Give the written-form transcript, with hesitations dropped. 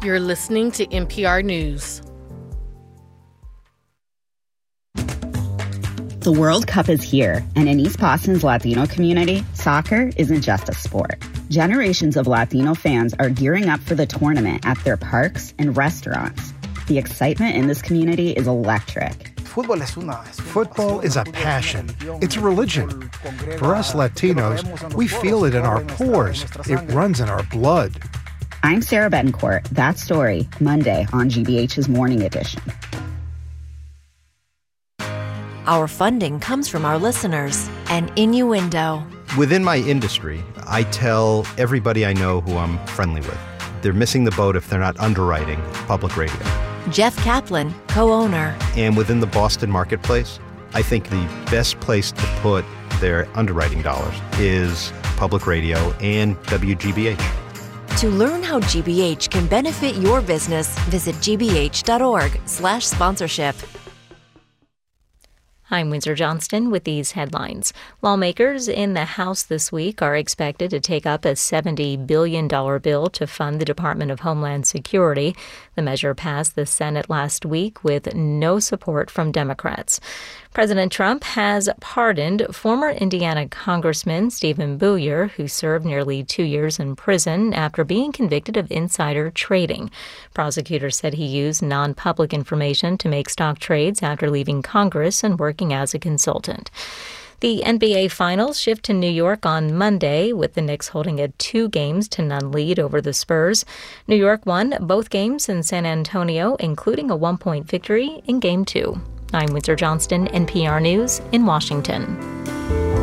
You're listening to NPR News. The World Cup is here, and in East Boston's Latino community, soccer isn't just a sport. Generations of Latino fans are gearing up for the tournament at their parks and restaurants. The excitement in this community is electric. Football is a passion. It's a religion. For us Latinos, we feel it in our pores. It runs in our blood. I'm Sarah Betancourt. That story, Monday on GBH's Morning Edition. Our funding comes from our listeners and Innuendo. Within my industry, I tell everybody I know who I'm friendly with. They're missing the boat if they're not underwriting public radio. Jeff Kaplan, co-owner. And within the Boston marketplace, I think the best place to put their underwriting dollars is public radio and WGBH. To learn how GBH can benefit your business, visit gbh.org/sponsorship. I'm Windsor Johnston with these headlines. Lawmakers in the House this week are expected to take up a $70 billion bill to fund the Department of Homeland Security. The measure passed the Senate last week with no support from Democrats. President Trump has pardoned former Indiana Congressman Stephen Buyer, who served nearly 2 years in prison after being convicted of insider trading. Prosecutors said he used non-public information to make stock trades after leaving Congress and working as a consultant. The NBA Finals shift to New York on Monday, with the Knicks holding a 2-0 lead over the Spurs. New York won both games in San Antonio, including a 1-point victory in Game 2. I'm Windsor Johnston, NPR News in Washington.